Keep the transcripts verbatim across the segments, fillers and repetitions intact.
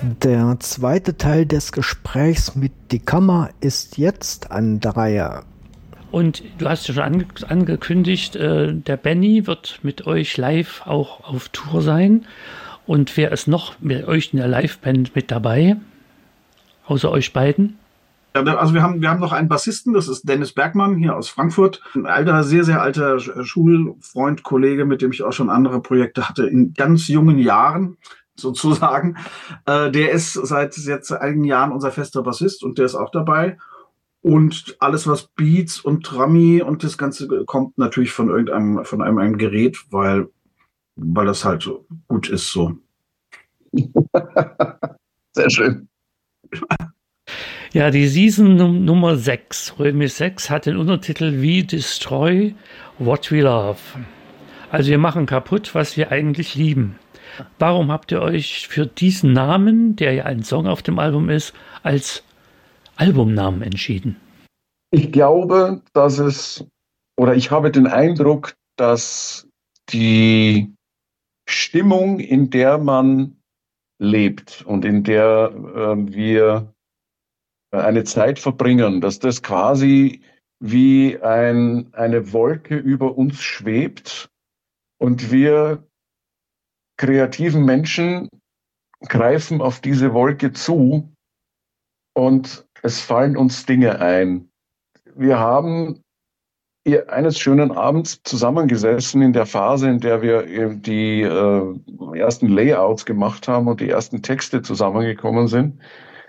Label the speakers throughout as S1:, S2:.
S1: Der zweite Teil des Gesprächs mit Die Kammer ist jetzt an der Reihe.
S2: Und du hast ja schon ange angekündigt, äh, der Benny wird mit euch live auch auf Tour sein. Und wer ist noch mit euch in der Liveband mit dabei? Außer euch beiden?
S3: Also wir haben, wir haben noch einen Bassisten, das ist Dennis Bergmann hier aus Frankfurt. Ein alter, sehr, sehr alter Schulfreund, Kollege, mit dem ich auch schon andere Projekte hatte in ganz jungen Jahren. Sozusagen. Äh, der ist seit jetzt einigen Jahren unser fester Bassist und der ist auch dabei. Und alles, was Beats und Drummy und das Ganze kommt natürlich von irgendeinem, von einem, einem Gerät, weil, weil das halt so gut ist so.
S4: Sehr schön.
S2: Ja, die Season Num Nummer sechs, Römisch sechs, hat den Untertitel We Destroy What We Love. Also wir machen kaputt, was wir eigentlich lieben. Warum habt ihr euch für diesen Namen, der ja ein Song auf dem Album ist, als Albumnamen entschieden?
S4: Ich glaube, dass es, oder ich habe den Eindruck, dass die Stimmung, in der man lebt und in der äh, wir eine Zeit verbringen, dass das quasi wie ein, eine Wolke über uns schwebt und wir kreativen Menschen greifen auf diese Wolke zu und es fallen uns Dinge ein. Wir haben eines schönen Abends zusammengesessen in der Phase, in der wir die äh, ersten Layouts gemacht haben und die ersten Texte zusammengekommen sind.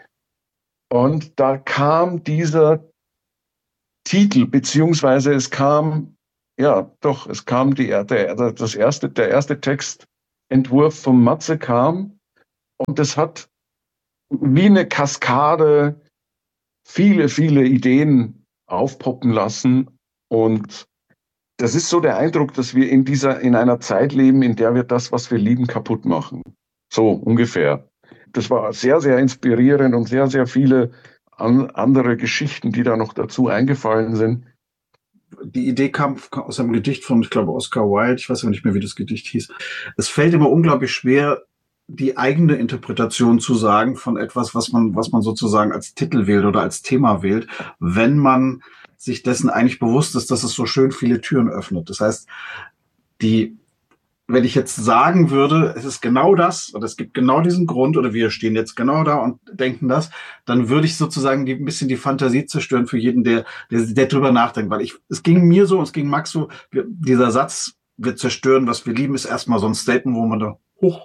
S4: Und da kam dieser Titel, beziehungsweise es kam, ja doch, es kam die, der, das erste, der erste Text, Entwurf von Matze kam und das hat wie eine Kaskade viele, viele Ideen aufpoppen lassen und das ist so der Eindruck, dass wir in dieser, in einer Zeit leben, in der wir das, was wir lieben, kaputt machen. So ungefähr. Das war sehr, sehr inspirierend und sehr, sehr viele an, andere Geschichten, die da noch dazu eingefallen sind.
S3: Die Idee kam aus einem Gedicht von, ich glaube, Oscar Wilde. Ich weiß aber nicht mehr, wie das Gedicht hieß. Es fällt immer unglaublich schwer, die eigene Interpretation zu sagen von etwas, was man, was man sozusagen als Titel wählt oder als Thema wählt, wenn man sich dessen eigentlich bewusst ist, dass es so schön viele Türen öffnet. Das heißt, die, wenn ich jetzt sagen würde, es ist genau das oder es gibt genau diesen Grund oder wir stehen jetzt genau da und denken das, dann würde ich sozusagen die, ein bisschen die Fantasie zerstören für jeden, der, der, der drüber nachdenkt. Weil ich, es ging mir so, es ging Max so, wir, dieser Satz, wir zerstören, was wir lieben, ist erstmal so ein Statement, wo man da, hoch,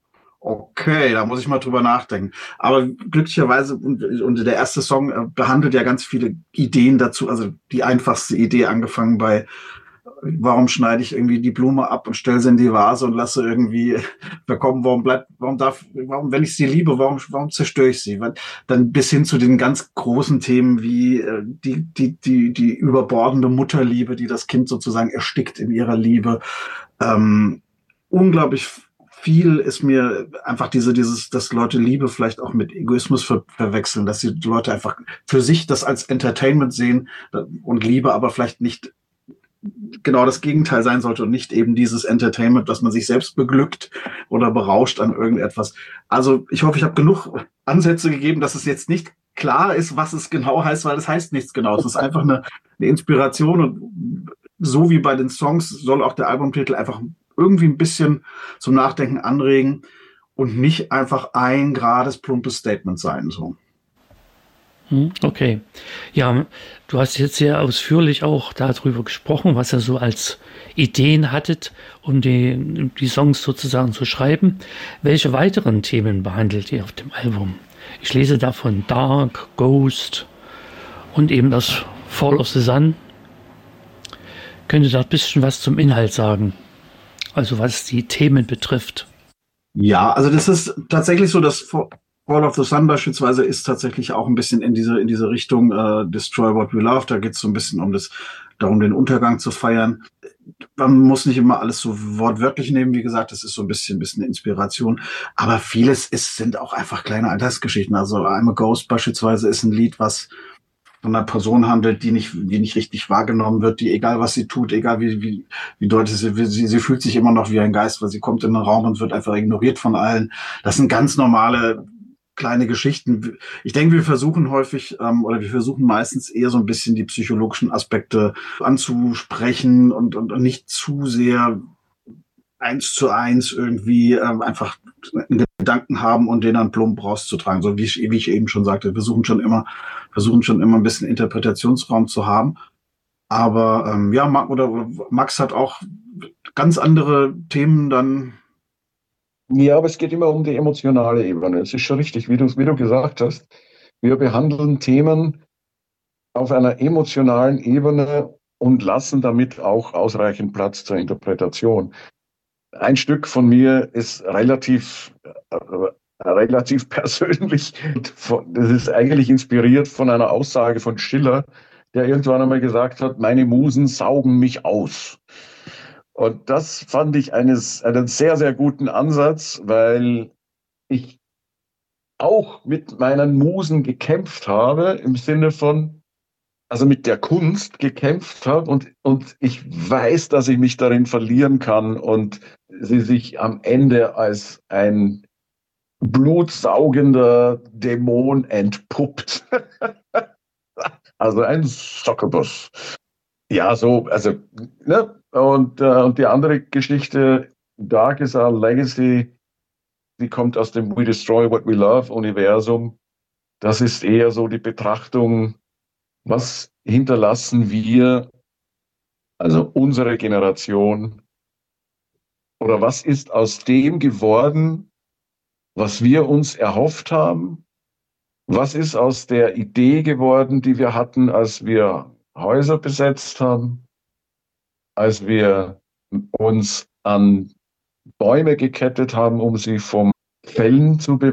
S3: okay, da muss ich mal drüber nachdenken. Aber glücklicherweise, und, und der erste Song äh, behandelt ja ganz viele Ideen dazu, also die einfachste Idee angefangen bei warum schneide ich irgendwie die Blume ab und stelle sie in die Vase und lasse irgendwie verkommen, warum bleibt, warum darf, warum, wenn ich sie liebe, warum, warum zerstöre ich sie? Dann bis hin zu den ganz großen Themen wie äh, die, die, die, die überbordende Mutterliebe, die das Kind sozusagen erstickt in ihrer Liebe. Ähm, unglaublich viel ist mir einfach diese, dieses, dass Leute Liebe vielleicht auch mit Egoismus ver verwechseln, dass die Leute einfach für sich das als Entertainment sehen und Liebe aber vielleicht nicht genau das Gegenteil sein sollte und nicht eben dieses Entertainment, dass man sich selbst beglückt oder berauscht an irgendetwas. Also ich hoffe, ich habe genug Ansätze gegeben, dass es jetzt nicht klar ist, was es genau heißt, weil es heißt nichts genau. Es ist einfach eine, eine Inspiration und so wie bei den Songs soll auch der Albumtitel einfach irgendwie ein bisschen zum Nachdenken anregen und nicht einfach ein gerades, plumpes Statement sein, so.
S2: Okay. Ja, du hast jetzt sehr ausführlich auch darüber gesprochen, was ihr so als Ideen hattet, um die, die Songs sozusagen zu schreiben. Welche weiteren Themen behandelt ihr auf dem Album? Ich lese davon Dark, Ghost und eben das Fall of the Sun. Könnt ihr da ein bisschen was zum Inhalt sagen? Also was die Themen betrifft.
S3: Ja, also das ist tatsächlich so, dass Fall of the Sun beispielsweise ist tatsächlich auch ein bisschen in diese in diese Richtung äh, Destroy What We Love. Da geht es so ein bisschen um das, darum den Untergang zu feiern. Man muss nicht immer alles so wortwörtlich nehmen, wie gesagt, das ist so ein bisschen ein bisschen Inspiration. Aber vieles ist sind auch einfach kleine Alltagsgeschichten. Also I'm a Ghost beispielsweise ist ein Lied, was von einer Person handelt, die nicht die nicht richtig wahrgenommen wird, die egal was sie tut, egal wie wie wie deutlich sie sie sie fühlt sich immer noch wie ein Geist, weil sie kommt in den Raum und wird einfach ignoriert von allen. Das sind ganz normale kleine Geschichten. Ich denke, wir versuchen häufig ähm, oder wir versuchen meistens eher so ein bisschen die psychologischen Aspekte anzusprechen und, und, und nicht zu sehr eins zu eins irgendwie ähm, einfach einen Gedanken haben und den dann plump rauszutragen. So wie ich, wie ich eben schon sagte, wir versuchen schon immer, versuchen schon immer ein bisschen Interpretationsraum zu haben. Aber ähm, ja, Max, oder Max hat auch ganz andere Themen dann.
S4: Ja, aber es geht immer um die emotionale Ebene. Es ist schon richtig, wie du, wie du gesagt hast. Wir behandeln Themen auf einer emotionalen Ebene und lassen damit auch ausreichend Platz zur Interpretation. Ein Stück von mir ist relativ, äh, relativ persönlich. Das ist eigentlich inspiriert von einer Aussage von Schiller, der irgendwann einmal gesagt hat, meine Musen saugen mich aus. Und das fand ich eines, einen sehr, sehr guten Ansatz, weil ich auch mit meinen Musen gekämpft habe, im Sinne von, also mit der Kunst gekämpft habe und, und ich weiß, dass ich mich darin verlieren kann und sie sich am Ende als ein blutsaugender Dämon entpuppt. Also ein Succubus. Ja, so, also, ne? Und, äh, und die andere Geschichte, Dark is Our Legacy, die kommt aus dem We Destroy What We Love Universum. Das ist eher so die Betrachtung, was hinterlassen wir, also unsere Generation, oder was ist aus dem geworden, was wir uns erhofft haben? Was ist aus der Idee geworden, die wir hatten, als wir Häuser besetzt haben, als wir uns an Bäume gekettet haben, um sie vom Fällen zu bewahren?